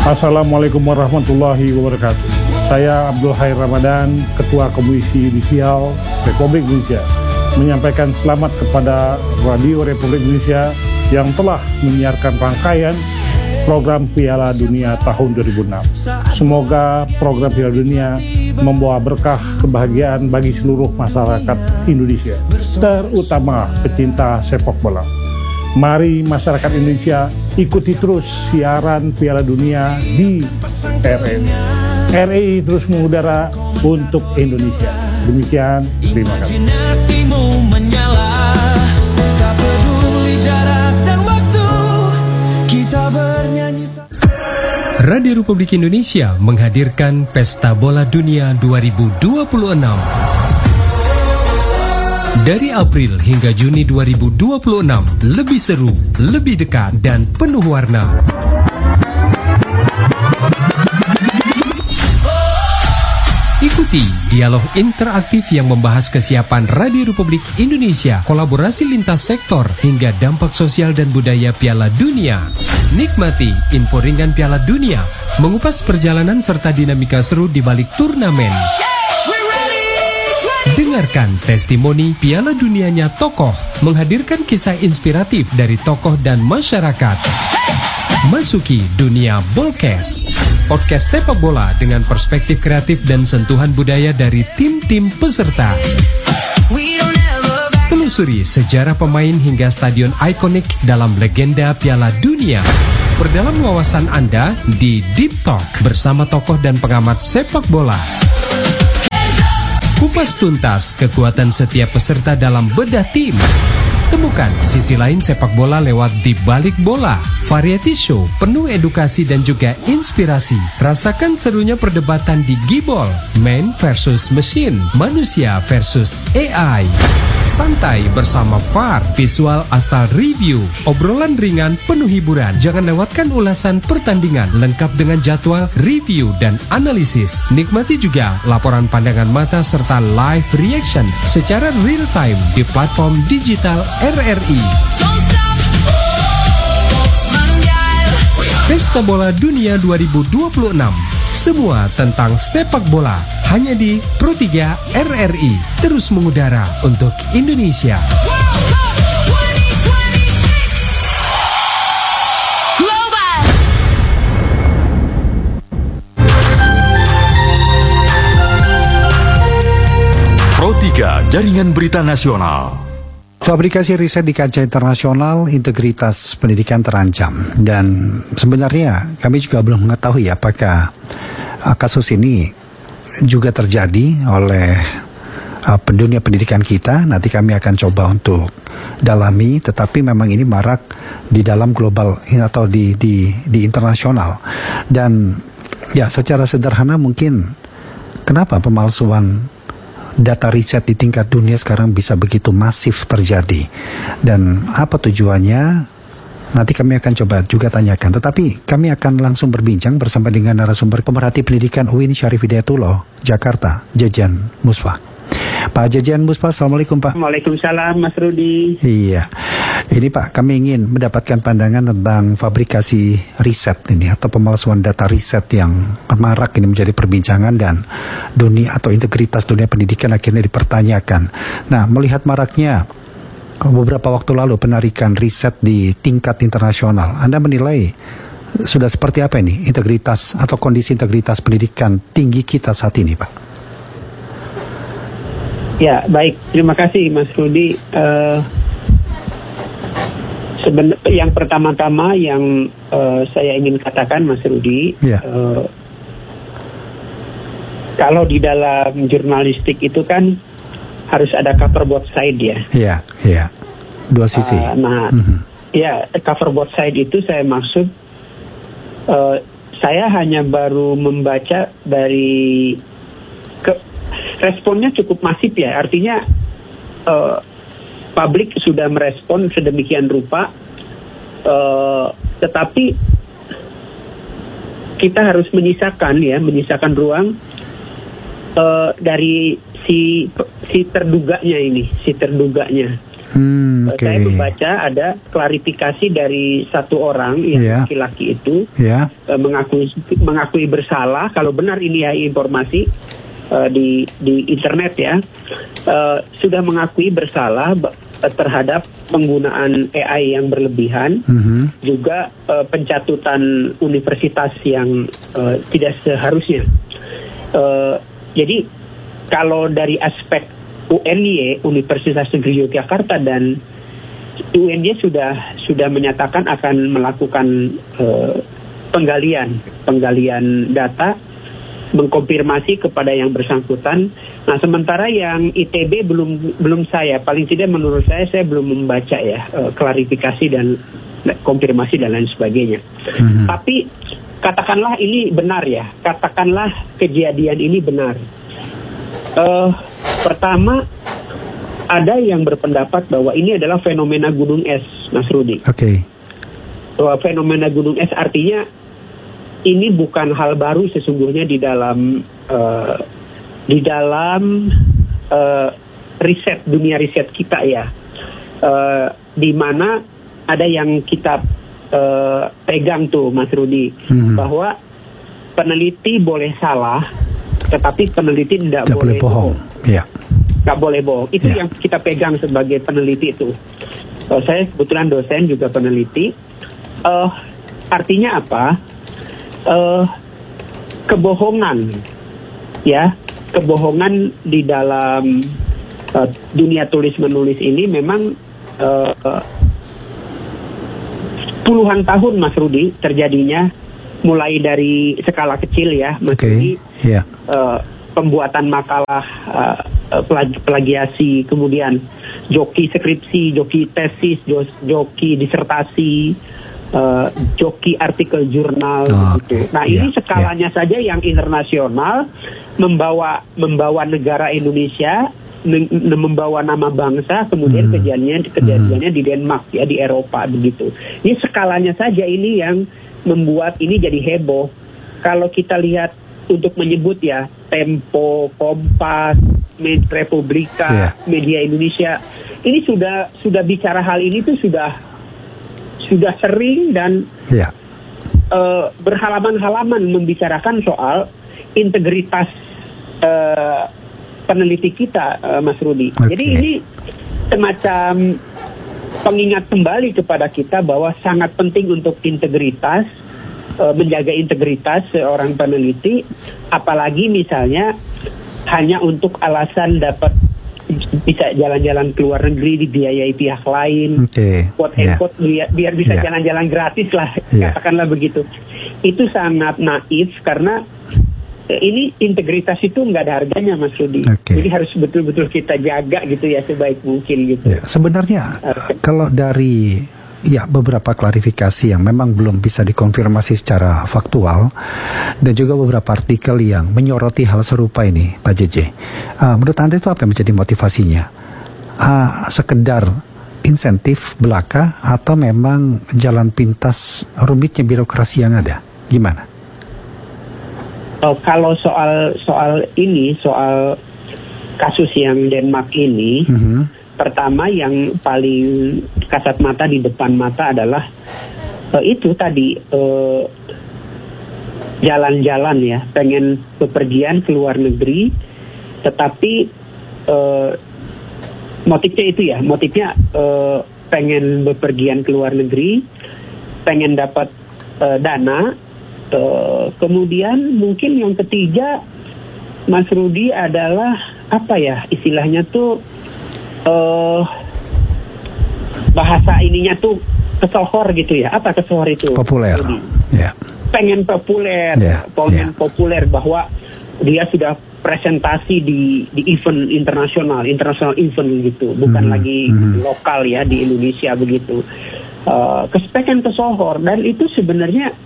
Assalamualaikum warahmatullahi wabarakatuh. Saya Abdul Khair Ramadan, Ketua Komisi Yudisial Republik Indonesia, menyampaikan selamat kepada Radio Republik Indonesia yang telah menyiarkan rangkaian program Piala Dunia tahun 2006. Semoga program Piala Dunia membawa berkah kebahagiaan bagi seluruh masyarakat Indonesia, terutama pecinta sepak bola. Mari masyarakat Indonesia ikuti terus siaran Piala Dunia di RRI. RRI terus mengudara untuk Indonesia. Demikian, terima kasih. Radio Republik Indonesia menghadirkan Pesta Bola Dunia 2026. Dari April hingga Juni 2026, lebih seru, lebih dekat, dan penuh warna. Ikuti dialog interaktif yang membahas kesiapan Radio Republik Indonesia, kolaborasi lintas sektor, hingga dampak sosial dan budaya Piala Dunia. Nikmati info ringan Piala Dunia, mengupas perjalanan serta dinamika seru di balik turnamen. Dengarkan testimoni Piala Dunianya tokoh, menghadirkan kisah inspiratif dari tokoh dan masyarakat. Masuki dunia Bolkes, podcast sepak bola dengan perspektif kreatif dan sentuhan budaya dari tim-tim peserta. Telusuri sejarah pemain hingga stadion ikonik dalam legenda Piala Dunia. Perdalam wawasan Anda di Deep Talk bersama tokoh dan pengamat sepak bola. Kupas tuntas kekuatan setiap peserta dalam bedah tim. Temukan sisi lain sepak bola lewat Di Balik Bola, variety show penuh edukasi dan juga inspirasi. Rasakan serunya perdebatan di Gibol, man versus machine, manusia versus AI. Santai bersama VAR, visual asal review, obrolan ringan penuh hiburan. Jangan lewatkan ulasan pertandingan lengkap dengan jadwal, review, dan analisis. Nikmati juga laporan pandangan mata serta live reaction secara real time di platform digital RRI. Pesta Bola Dunia 2026. Semua tentang sepak bola hanya di Pro 3 RRI, terus mengudara untuk Indonesia. Pro 3 Jaringan Berita Nasional. Fabrikasi riset di kancah internasional, integritas pendidikan terancam. Dan sebenarnya kami juga belum mengetahui apakah kasus ini juga terjadi oleh dunia pendidikan kita. Nanti kami akan coba untuk dalami, tetapi memang ini marak di dalam global atau di internasional. Dan ya secara sederhana mungkin kenapa pemalsuan data riset di tingkat dunia sekarang bisa begitu masif terjadi, dan apa tujuannya, nanti kami akan coba juga tanyakan. Tetapi kami akan langsung berbincang bersama dengan narasumber pemerhati pendidikan UIN Syarif Hidayatullah, Jakarta, Jejen Musbah. Pak Jejen Musbah, Assalamualaikum Pak. Waalaikumsalam Mas Rudi. Iya, ini Pak, kami ingin mendapatkan pandangan tentang fabrikasi riset ini atau pemalsuan data riset yang marak ini menjadi perbincangan, dan dunia atau integritas dunia pendidikan akhirnya dipertanyakan. Nah, melihat maraknya beberapa waktu lalu penarikan riset di tingkat internasional, Anda menilai sudah seperti apa ini integritas atau kondisi integritas pendidikan tinggi kita saat ini Pak? Ya, baik. Terima kasih Mas Rudi. Yang pertama-tama yang saya ingin katakan Mas Rudi, kalau di dalam jurnalistik itu kan harus ada cover both side ya. Iya. Dua sisi. Ya, cover both side itu saya maksud, saya hanya baru membaca dari responnya cukup masif ya, artinya publik sudah merespon sedemikian rupa, tetapi kita harus menyisakan ruang dari si terduganya. Saya membaca ada klarifikasi dari satu orang yang laki-laki itu mengakui bersalah, kalau benar ini ya informasi di internet ya, sudah mengakui bersalah terhadap penggunaan AI yang berlebihan, juga pencatutan universitas yang tidak seharusnya. Jadi kalau dari aspek UNY, Universitas Negeri Yogyakarta, dan UNY sudah menyatakan akan melakukan penggalian data, mengkonfirmasi kepada yang bersangkutan. Nah, sementara yang ITB belum saya, paling tidak menurut saya belum membaca ya klarifikasi dan konfirmasi dan lain sebagainya. Tapi katakanlah ini benar ya, katakanlah kejadian ini benar. Pertama, ada yang berpendapat bahwa ini adalah fenomena gunung es, Mas Rudi. Bahwa fenomena gunung es artinya ini bukan hal baru sesungguhnya di dalam riset, dunia riset kita ya, di mana ada yang kita pegang tuh, Mas Rudi, bahwa peneliti boleh salah, tetapi peneliti tidak boleh bohong. Nggak boleh bohong. Itu yang kita pegang sebagai peneliti itu. Saya kebetulan dosen juga peneliti. Artinya apa? Kebohongan, ya, kebohongan di dalam dunia tulis menulis ini memang puluhan tahun, Mas Rudi, terjadinya, mulai dari skala kecil ya, Mas Rudi, pembuatan makalah plagiasi, kemudian joki skripsi, joki tesis, joki disertasi, joki artikel jurnal, gitu. Nah, ini skalanya saja yang internasional, membawa negara Indonesia, membawa nama bangsa, kemudian kejadiannya di Denmark ya, di Eropa begitu. Ini skalanya saja ini yang membuat ini jadi heboh. Kalau kita lihat untuk menyebut ya, Tempo, Kompas, Republika, Media Indonesia, ini sudah bicara hal ini tuh sudah sering dan berhalaman-halaman membicarakan soal integritas peneliti kita, Mas Rudi. Jadi ini semacam pengingat kembali kepada kita bahwa sangat penting untuk integritas, menjaga integritas seorang peneliti, apalagi misalnya hanya untuk alasan dapat bisa jalan-jalan ke luar negeri dibiayai pihak lain, quote-unquote, biar bisa jalan-jalan gratis lah, katakanlah begitu. Itu sangat naif, karena ini integritas itu nggak ada harganya, Mas Rudi. Jadi harus betul-betul kita jaga gitu ya, sebaik mungkin gitu. Sebenarnya kalau dari beberapa klarifikasi yang memang belum bisa dikonfirmasi secara faktual, dan juga beberapa artikel yang menyoroti hal serupa ini, Pak JJ, menurut Anda itu apa yang menjadi motivasinya? Sekedar insentif belaka, atau memang jalan pintas rumitnya birokrasi yang ada? Gimana? Kalau soal kasus yang Denmark ini, pertama yang paling kasat mata di depan mata adalah itu tadi, jalan-jalan ya, pengen bepergian ke luar negeri, tetapi motifnya pengen bepergian ke luar negeri, pengen dapat dana. Kemudian mungkin yang ketiga, Mas Rudi, adalah apa ya istilahnya tuh, bahasa ininya tuh kesohor gitu ya. Apa kesohor itu? Populer. Pengen populer, populer, bahwa dia sudah presentasi di event internasional event gitu, bukan lagi lokal ya di Indonesia begitu. Pengen kesohor, dan itu sebenarnya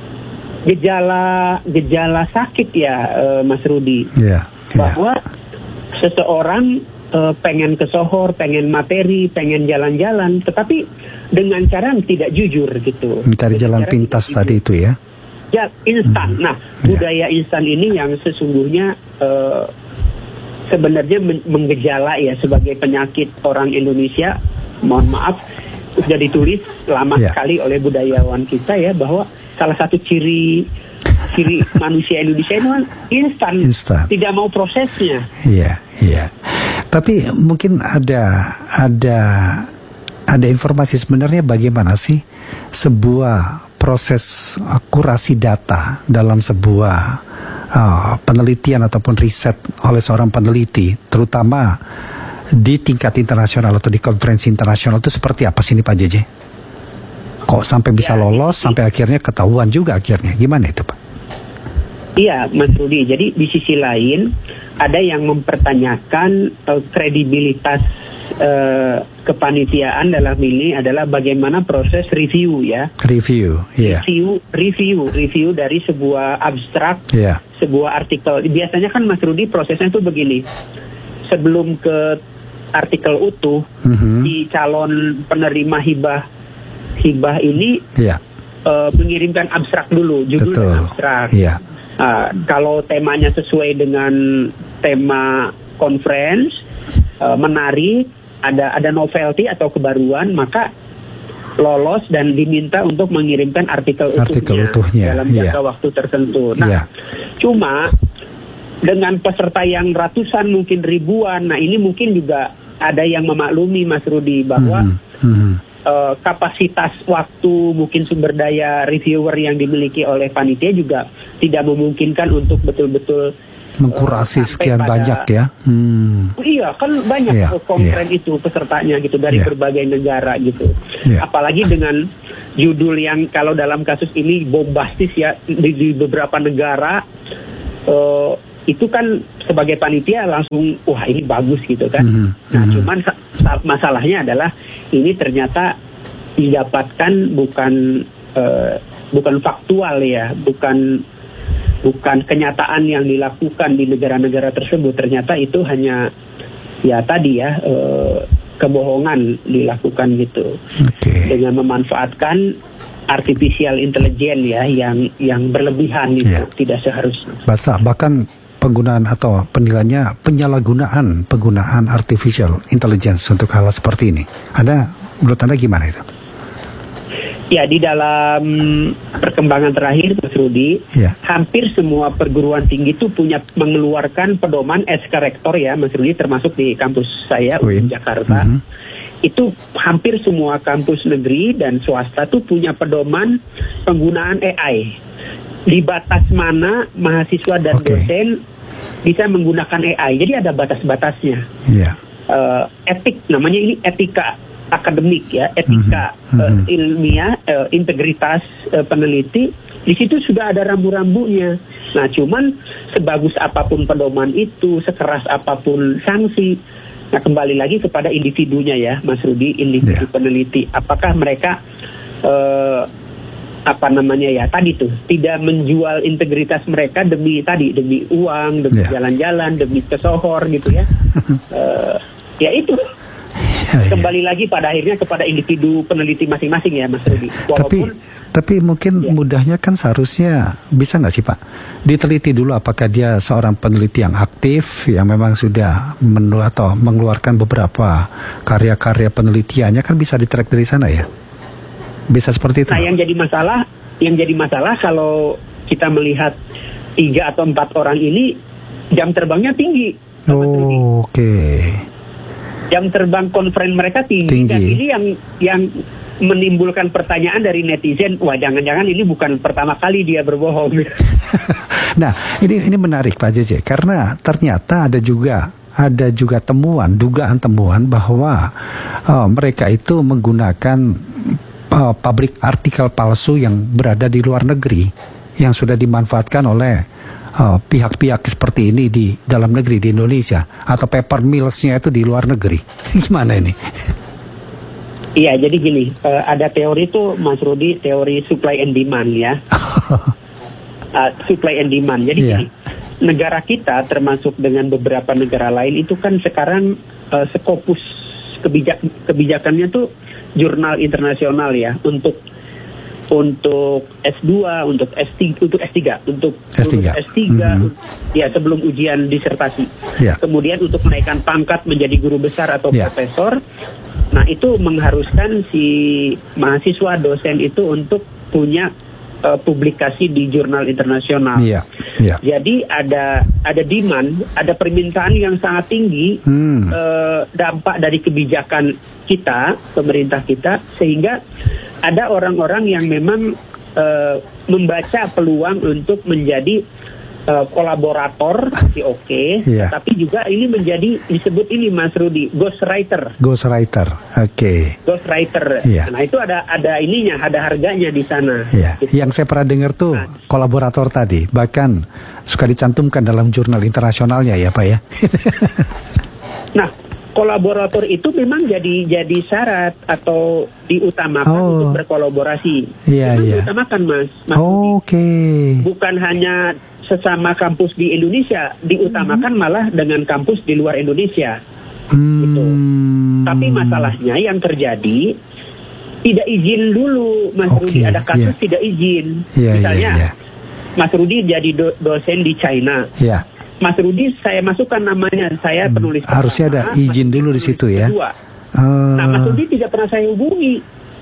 gejala sakit ya, Mas Rudi, bahwa seseorang pengen kesohor, pengen materi, pengen jalan-jalan, tetapi dengan cara yang tidak jujur gitu. Mencari jalan pintas tadi itu ya. Ya, instan. Nah, budaya instan ini yang sesungguhnya sebenarnya menggejala ya, sebagai penyakit orang Indonesia, mohon maaf, sudah ditulis lama sekali oleh budayawan kita ya, bahwa salah satu ciri manusia Indonesia itu kan instan, tidak mau prosesnya. Iya. Tapi mungkin ada informasi sebenarnya bagaimana sih sebuah proses kurasi data dalam sebuah penelitian ataupun riset oleh seorang peneliti, terutama di tingkat internasional atau di konferensi internasional, itu seperti apa sih ini Pak JJ? Kok sampai bisa lolos, sampai akhirnya ketahuan juga akhirnya, gimana itu Pak? Iya Mas Rudi, jadi di sisi lain ada yang mempertanyakan kredibilitas kepanitiaan dalam ini adalah bagaimana proses review ya. Review dari sebuah abstrak, sebuah artikel. Biasanya kan Mas Rudi prosesnya itu begini. Sebelum ke artikel utuh, si calon penerima hibah ini mengirimkan abstrak dulu, judul abstrak. Kalau temanya sesuai dengan tema conference, menarik, ada novelty atau kebaruan, maka lolos dan diminta untuk mengirimkan artikel utuhnya dalam jangka waktu tertentu. Nah, cuma dengan peserta yang ratusan mungkin ribuan, nah ini mungkin juga ada yang memaklumi Mas Rudi bahwa kapasitas waktu, mungkin sumber daya reviewer yang dimiliki oleh panitia juga tidak memungkinkan untuk betul-betul mengkurasi sekian banyak ya. Iya, kan banyak konferensi itu pesertanya gitu dari berbagai negara gitu. Apalagi dengan judul yang kalau dalam kasus ini bombastis ya, di beberapa negara, itu kan sebagai panitia langsung wah ini bagus gitu kan. Nah, cuman masalahnya adalah ini ternyata didapatkan bukan faktual ya, bukan kenyataan yang dilakukan di negara-negara tersebut. Ternyata itu hanya ya tadi ya kebohongan dilakukan gitu, dengan memanfaatkan artificial intelligence ya yang berlebihan itu tidak seharusnya. Bahkan penggunaan atau penilaiannya penggunaan artificial intelligence untuk hal seperti ini. Ada menurut Anda gimana itu? Ya, di dalam perkembangan terakhir Mas Rudi, hampir semua perguruan tinggi itu mengeluarkan pedoman SK Rektor ya Mas Rudi, termasuk di kampus saya UIN Jakarta. Itu hampir semua kampus negeri dan swasta tuh punya pedoman penggunaan AI. Di batas mana mahasiswa dan dosen bisa menggunakan AI. Jadi ada batas-batasnya. Etik, namanya ini etika akademik ya, etika ilmiah, integritas peneliti. Di situ sudah ada rambu-rambunya. Nah, cuman sebagus apapun pedoman itu, sekeras apapun sanksi, nah kembali lagi kepada individunya ya, Mas Rudi, individu peneliti. Apakah mereka tidak menjual integritas mereka demi uang, demi jalan-jalan, demi kesohor gitu ya. Ya itu. Kembali lagi pada akhirnya kepada individu peneliti masing-masing ya Mas Rudi. Tapi mungkin mudahnya kan seharusnya bisa nggak sih Pak diteliti dulu apakah dia seorang peneliti yang aktif yang memang sudah mengeluarkan beberapa karya-karya penelitiannya, kan bisa di-track dari sana ya. Bisa seperti itu. Nah, yang jadi masalah kalau kita melihat 3 atau 4 orang ini jam terbangnya tinggi. Jam terbang konferen mereka tinggi. Dan ini yang menimbulkan pertanyaan dari netizen, wah jangan-jangan ini bukan pertama kali dia berbohong. Nah, ini menarik Pak JJ, karena ternyata ada juga dugaan temuan bahwa mereka itu menggunakan pabrik artikel palsu yang berada di luar negeri yang sudah dimanfaatkan oleh pihak-pihak seperti ini di dalam negeri di Indonesia, atau paper mills-nya itu di luar negeri. Gimana ini? Iya, jadi gini, ada teori itu Mas Rudi, teori supply and demand ya. Supply and demand. Jadi gini, negara kita termasuk dengan beberapa negara lain itu kan sekarang skopus kebijakannya tuh jurnal internasional ya, untuk S2, untuk S3, ya sebelum ujian disertasi. Kemudian untuk menaikkan pangkat menjadi guru besar atau profesor. Nah, itu mengharuskan si mahasiswa dosen itu untuk punya publikasi di jurnal internasional. Iya. Jadi ada demand, ada permintaan yang sangat tinggi, dampak dari kebijakan kita, pemerintah kita, sehingga ada orang-orang yang memang membaca peluang untuk menjadi kolaborator di tapi juga ini menjadi disebut ini Mas Rudi ghostwriter. Oke. Ghostwriter. Nah, itu ada ininya, ada harganya di sana. Gitu. Yang saya pernah dengar tuh kolaborator tadi bahkan suka dicantumkan dalam jurnal internasionalnya ya Pak ya. Nah, kolaborator itu memang jadi syarat atau diutamakan untuk berkolaborasi. Diutamakan Mas Oke. Bukan hanya sesama kampus di Indonesia, diutamakan malah dengan kampus di luar Indonesia. Gitu. Tapi masalahnya yang terjadi tidak izin dulu, Mas Rudi. Ada kasus tidak izin. Misalnya, Mas Rudi jadi dosen di China. Mas Rudi saya masukkan namanya, saya penulis. Harusnya ada izin dulu di situ ya. Nah, Mas Rudi tidak pernah saya hubungi.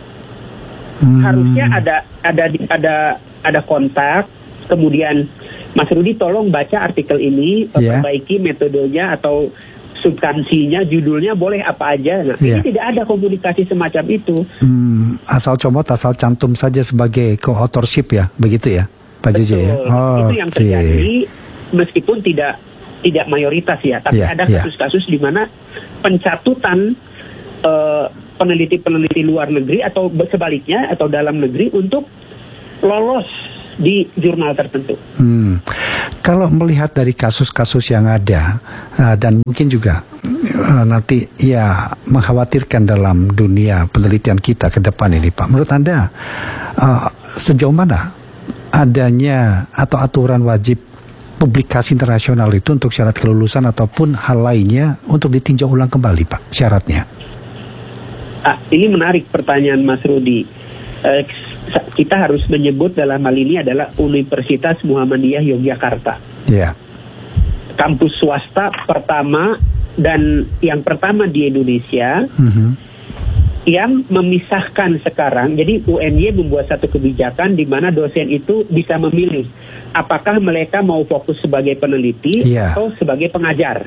Harusnya ada kontak, kemudian Mas Rudi tolong baca artikel ini, perbaiki metodenya atau substansinya, judulnya boleh apa aja. Nah, ini tidak ada komunikasi semacam itu. Asal comot, asal cantum saja sebagai co-authorship ya, begitu ya, Pak JJ ya. Itu yang terjadi, meskipun tidak mayoritas ya, tapi ada kasus-kasus di mana pencatutan peneliti-peneliti luar negeri atau sebaliknya atau dalam negeri untuk lolos di jurnal tertentu. Kalau melihat dari kasus-kasus yang ada dan mungkin juga nanti ya mengkhawatirkan dalam dunia penelitian kita ke depan ini Pak, menurut Anda sejauh mana adanya atau aturan wajib publikasi internasional itu untuk syarat kelulusan ataupun hal lainnya untuk ditinjau ulang kembali Pak syaratnya? Ini menarik pertanyaan Mas Rudi. Kita harus menyebut dalam hal ini adalah Universitas Muhammadiyah Yogyakarta. Kampus swasta pertama dan yang pertama di Indonesia yang memisahkan sekarang. Jadi UMY membuat satu kebijakan di mana dosen itu bisa memilih apakah mereka mau fokus sebagai peneliti atau sebagai pengajar.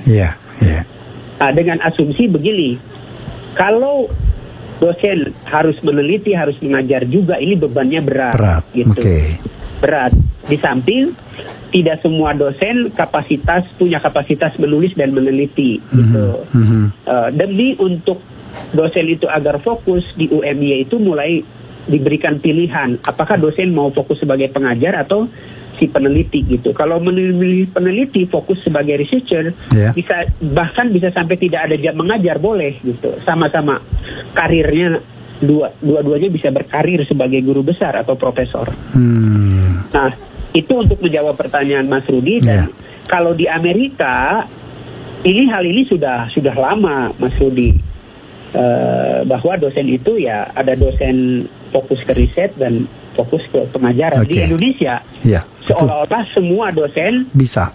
Dengan asumsi begini, kalau dosen harus meneliti, harus mengajar juga, ini bebannya berat gitu. Berat. Di samping tidak semua dosen punya kapasitas menulis dan meneliti gitu. Demi untuk dosen itu agar fokus di UMY itu mulai diberikan pilihan apakah dosen mau fokus sebagai pengajar atau si peneliti gitu. Kalau memilih peneliti fokus sebagai researcher, bisa sampai tidak ada jam mengajar, boleh gitu. Sama-sama karirnya dua-duanya bisa berkarir sebagai guru besar atau profesor. Nah, itu untuk menjawab pertanyaan Mas Rudi. Dan kalau di Amerika hal ini sudah lama Mas Rudi, bahwa dosen itu ya ada dosen fokus ke riset dan fokus ke pengajaran. Di Indonesia seolah-olah semua dosen bisa.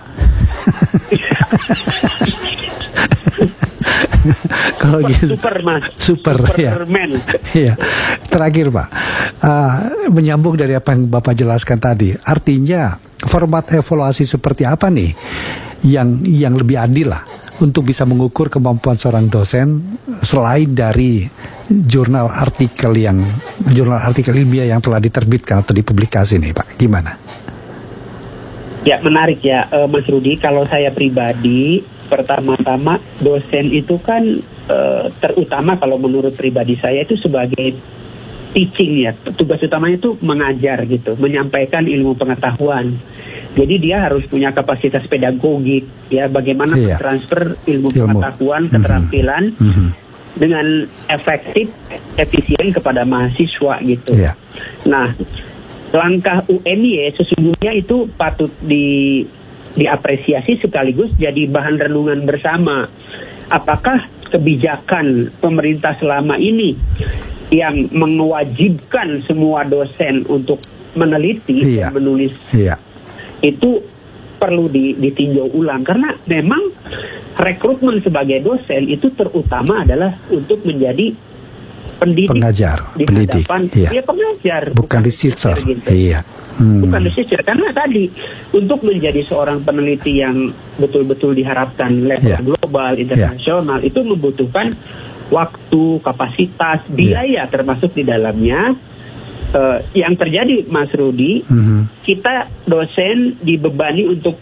Kalau gitu Superman. Terakhir Pak, menyambung dari apa yang Bapak jelaskan tadi, artinya format evaluasi seperti apa nih yang lebih adil lah untuk bisa mengukur kemampuan seorang dosen selain dari jurnal artikel ilmiah yang telah diterbitkan atau dipublikasi nih Pak, gimana? Ya, menarik ya Mas Rudi. Kalau saya pribadi, pertama-tama dosen itu kan terutama kalau menurut pribadi saya itu sebagai teaching ya, tugas utamanya itu mengajar gitu, menyampaikan ilmu pengetahuan. Jadi dia harus punya kapasitas pedagogik ya, bagaimana transfer ilmu pengetahuan, keterampilan dengan efektif, efisien kepada mahasiswa gitu. Nah, langkah UMY sesungguhnya itu patut diapresiasi sekaligus jadi bahan renungan bersama. Apakah kebijakan pemerintah selama ini yang mewajibkan semua dosen untuk meneliti dan menulis itu perlu ditinjau ulang, karena memang rekrutmen sebagai dosen itu terutama adalah untuk menjadi pengajar, di pendidik, hadapan pengajar, bukan researcher, gitu. iya. Bukan researcher, karena tadi untuk menjadi seorang peneliti yang betul-betul diharapkan level global, internasional, itu membutuhkan waktu, kapasitas, biaya termasuk di dalamnya. Yang terjadi, Mas Rudi, kita dosen dibebani untuk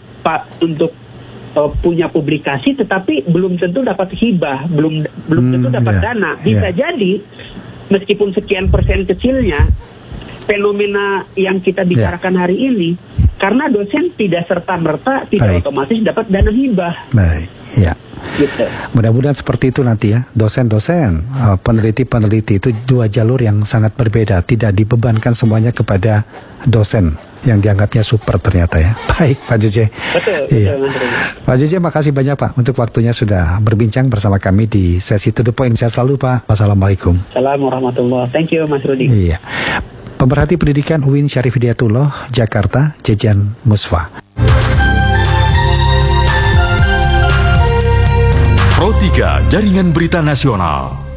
punya publikasi, tetapi belum tentu dapat hibah, belum tentu dapat dana. Bisa jadi meskipun sekian persen kecilnya fenomena yang kita bicarakan hari ini, karena dosen tidak serta-merta tidak otomatis dapat dana hibah. Baik, ya. Gitu. Mudah-mudahan seperti itu nanti ya, dosen-dosen, peneliti-peneliti itu dua jalur yang sangat berbeda, tidak dibebankan semuanya kepada dosen yang dianggapnya super ternyata ya. Baik, Pak JJ. Betul, Pak JJ, makasih banyak Pak untuk waktunya sudah berbincang bersama kami di sesi To The Point. Sehat selalu Pak. Wassalamualaikum. Assalamualaikum warahmatullahi wabarakatuh. Thank you Mas Rudi. Iya. Pemerhati Pendidikan UIN Syarif Hidayatullah, Jakarta, Jejan Musfa. Pro 3 Jaringan Berita Nasional.